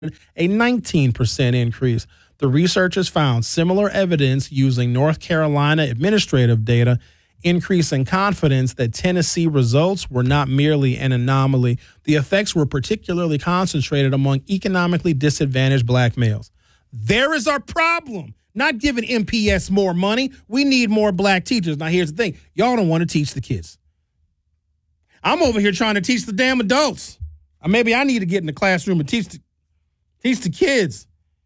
a 19% increase. The researchers found similar evidence using North Carolina administrative data, increasing confidence that Tennessee results were not merely an anomaly. The effects were particularly concentrated among economically disadvantaged black males. There is our problem. Not giving MPS more money. We need more black teachers. Now, here's the thing. Y'all don't want to teach the kids. I'm over here trying to teach the damn adults. Or maybe I need to get in the classroom and teach the kids.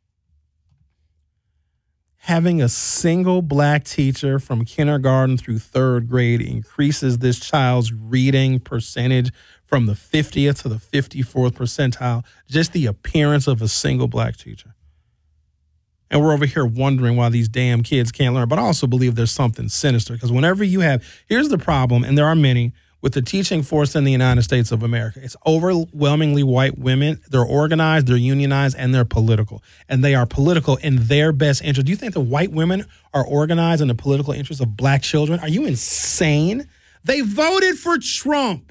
Having a single black teacher from kindergarten through third grade increases this child's reading percentage from the 50th to the 54th percentile. Just the appearance of a single black teacher. And we're over here wondering why these damn kids can't learn. But I also believe there's something sinister, because whenever you have, here's the problem, and there are many, with the teaching force in the United States of America. It's overwhelmingly white women. They're organized, they're unionized, and they're political. And they are political in their best interest. Do you think the white women are organized in the political interest of black children? Are you insane? They voted for Trump.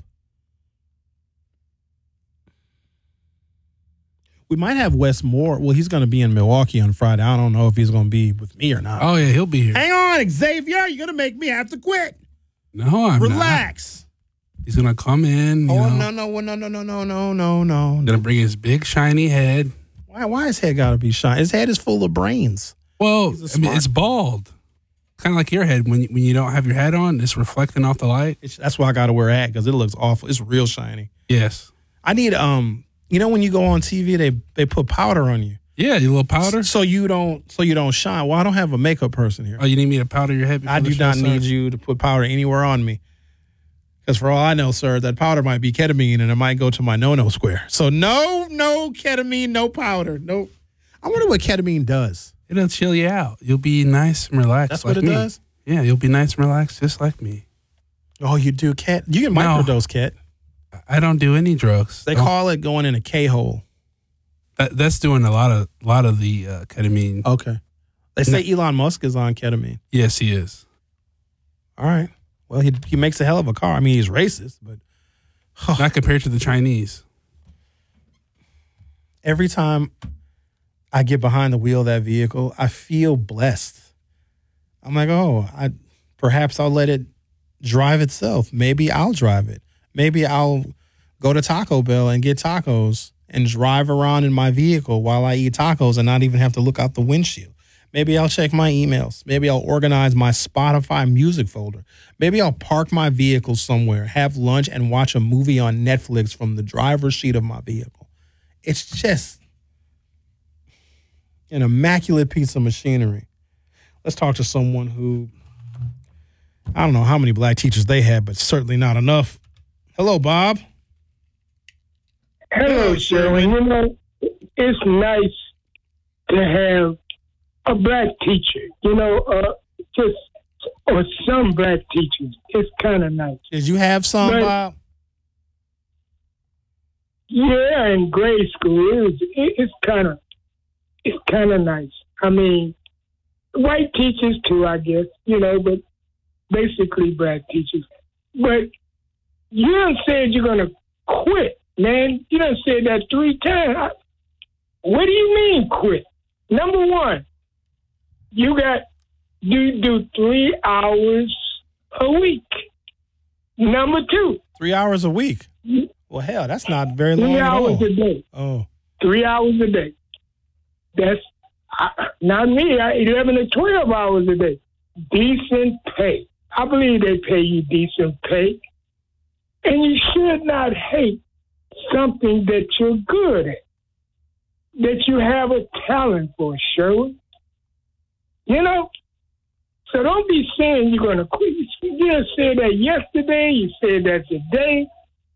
We might have Wes Moore. Well, he's going to be in Milwaukee on Friday. I don't know if he's going to be with me or not. Oh, yeah, he'll be here. Hang on, Xavier. You're going to make me have to quit. No, I'm Relax. not. He's going to come in. No. Going to bring his big, shiny head. Why his head got to be shiny? His head is full of brains. Well, I mean, it's bald. Kind of like your head. When you don't have your hat on, it's reflecting off the light. That's why I got to wear a hat, because it looks awful. It's real shiny. Yes. I need, when you go on TV, they put powder on you. Yeah, your little powder. So you don't shine. Well, I don't have a makeup person here. Oh, you need me to powder your head? I do not need you to put powder anywhere on me. Because for all I know, sir, that powder might be ketamine and it might go to my no-no square. So no ketamine, no powder. No. I wonder what ketamine does. It'll chill you out. You'll be nice and relaxed. That's what it does? Yeah, you'll be nice and relaxed just like me. Oh, you do, Ket? You can microdose, Ket. I don't do any drugs. They call it going in a K-hole. That's doing a lot of the ketamine. Okay. They say Elon Musk is on ketamine. Yes, he is. All right. Well, he makes a hell of a car. I mean, he's racist, but... Not compared to the Chinese. Every time I get behind the wheel of that vehicle, I feel blessed. I'm like, perhaps I'll let it drive itself. Maybe I'll drive it. Maybe I'll go to Taco Bell and get tacos and drive around in my vehicle while I eat tacos and not even have to look out the windshield. Maybe I'll check my emails. Maybe I'll organize my Spotify music folder. Maybe I'll park my vehicle somewhere, have lunch, and watch a movie on Netflix from the driver's seat of my vehicle. It's just an immaculate piece of machinery. Let's talk to someone who, I don't know how many black teachers they had, but certainly not enough. Hello, Bob. Hello, Sherwin. You know, it's nice to have a black teacher, or some black teachers. It's kind of nice. Did you have some, Bob? Yeah, in grade school, it's kind of nice. I mean, white teachers too, I guess, but basically black teachers. But you done said you're gonna quit, man. You done said that 3 times. What do you mean quit? Number one, you do 3 hours a week. Number two, 3 hours a week. Well, hell, that's not very long 3 at all. hours a day. Oh, 3 hours a day. That's not me. 11 to 12 hours a day. Decent pay. I believe they pay you decent pay. And you should not hate something that you're good at, that you have a talent for, Sherwood. So don't be saying you're going to quit. You just said that yesterday. You said that today.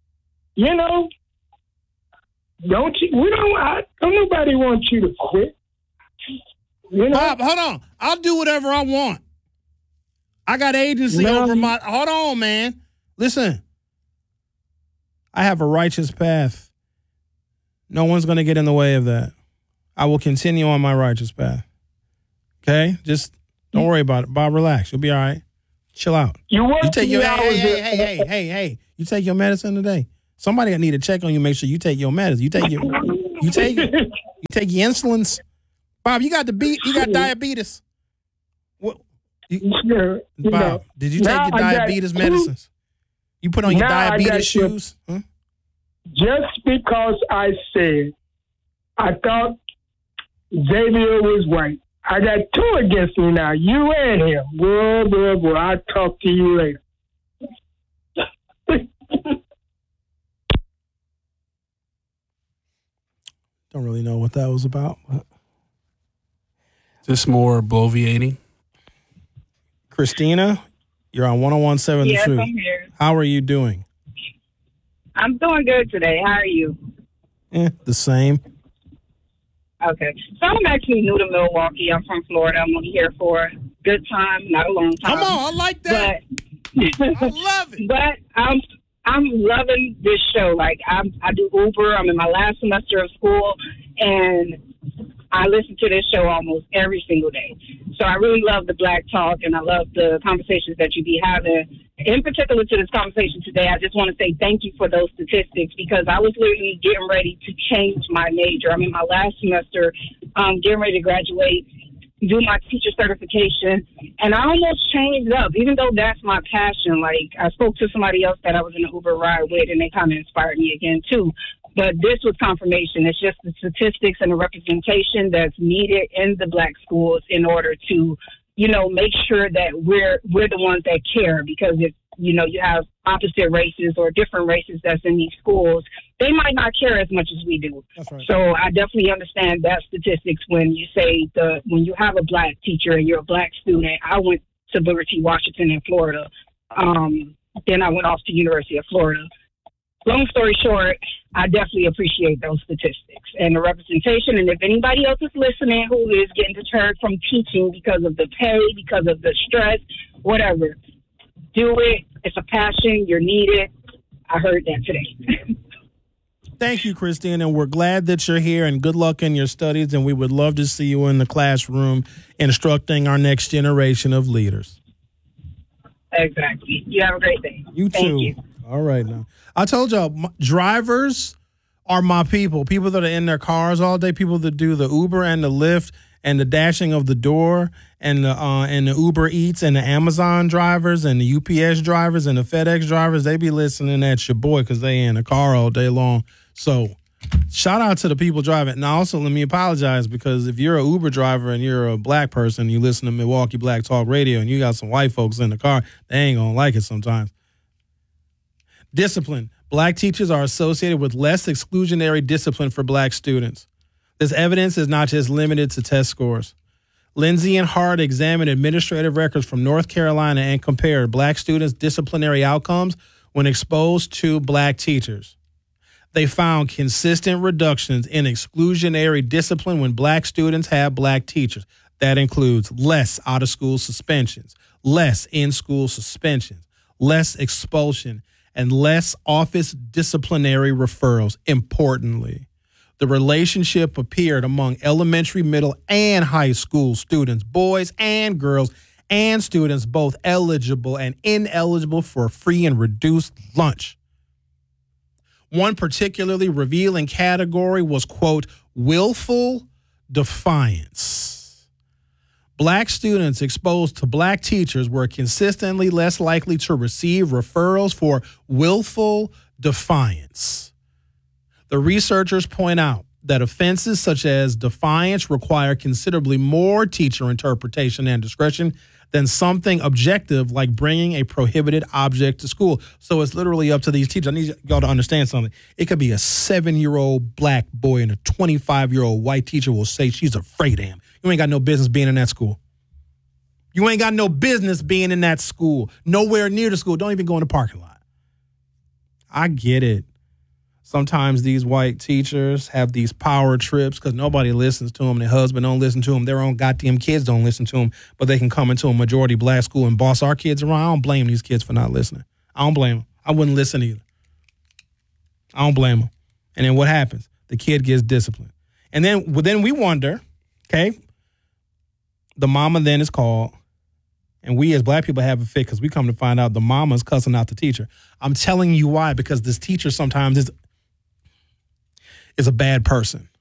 Don't nobody want you to quit. Bob, hold on. I'll do whatever I want. I got agency over my... Hold on, man. Listen. I have a righteous path. No one's going to get in the way of that. I will continue on my righteous path. Okay? Just don't worry about it. Bob, relax. You'll be all right. Chill out. You take your... Hey. You take your medicine today. Somebody need to check on you, make sure you take your medicine. You take your... You take your insulins. Bob, you got diabetes. What? Sure, Bob, did you take your diabetes medicines? You put on your diabetes shoes? Huh? Just because I said I thought Xavier was white, I got 2 against me now. You and him. Boy. I'll talk to you later. Don't really know what that was about. But. Just more bloviating. Christina, you're on 101.7 The Truth. I'm here. How are you doing? I'm doing good today. How are you? The same. Okay. So I'm actually new to Milwaukee. I'm from Florida. I'm only here for a good time, not a long time. Come on, I like that. But, I love it. But I'm loving this show. Like I do Uber. I'm in my last semester of school, and I listen to this show almost every single day. So I really love the Black Talk, and I love the conversations that you be having. In particular to this conversation today, I just want to say thank you for those statistics, because I was literally getting ready to change my major. I'm in my last semester, getting ready to graduate, do my teacher certification, and I almost changed up, even though that's my passion. Like, I spoke to somebody else that I was in an Uber ride with, and they kind of inspired me again, too. But this was confirmation. It's just the statistics and the representation that's needed in the Black schools in order to, make sure that we're the ones that care. Because if, you have opposite races or different races that's in these schools, they might not care as much as we do. That's right. So I definitely understand that statistics when you say when you have a Black teacher and you're a Black student. I went to Booker T. Washington in Florida. Then I went off to University of Florida. Long story short, I definitely appreciate those statistics and the representation. And if anybody else is listening who is getting deterred from teaching because of the pay, because of the stress, whatever, do it. It's a passion. You're needed. I heard that today. Thank you, Christine, and we're glad that you're here, and good luck in your studies, and we would love to see you in the classroom instructing our next generation of leaders. Exactly. You have a great day. You too. Thank you. All right now. I told y'all, drivers are my people that are in their cars all day, people that do the Uber and the Lyft and the dashing of the door and the Uber Eats and the Amazon drivers and the UPS drivers and the FedEx drivers. They be listening at your boy because they in the car all day long. So shout out to the people driving. And also, let me apologize, because if you're an Uber driver and you're a Black person, you listen to Milwaukee Black Talk Radio and you got some white folks in the car, they ain't going to like it sometimes. Discipline. Black teachers are associated with less exclusionary discipline for Black students. This evidence is not just limited to test scores. Lindsay and Hart examined administrative records from North Carolina and compared Black students' disciplinary outcomes when exposed to Black teachers. They found consistent reductions in exclusionary discipline when Black students have Black teachers. That includes less out-of-school suspensions, less in-school suspensions, less expulsion, and less office disciplinary referrals. Importantly, the relationship appeared among elementary, middle, and high school students, boys and girls, and students both eligible and ineligible for free and reduced lunch. One particularly revealing category was, quote, willful defiance. Black students exposed to Black teachers were consistently less likely to receive referrals for willful defiance. The researchers point out that offenses such as defiance require considerably more teacher interpretation and discretion than something objective like bringing a prohibited object to school. So it's literally up to these teachers. I need y'all to understand something. It could be a 7-year-old Black boy and a 25-year-old white teacher will say she's afraid of him. You ain't got no business being in that school. You ain't got no business being in that school. Nowhere near the school. Don't even go in the parking lot. I get it. Sometimes these white teachers have these power trips because nobody listens to them. Their husband don't listen to them. Their own goddamn kids don't listen to them. But they can come into a majority Black school and boss our kids around. I don't blame these kids for not listening. I don't blame them. I wouldn't listen either. I don't blame them. And then what happens? The kid gets disciplined. And then we wonder, okay, the mama then is called, and we as Black people have a fit because we come to find out the mama's cussing out the teacher. I'm telling you why, because this teacher sometimes is a bad person.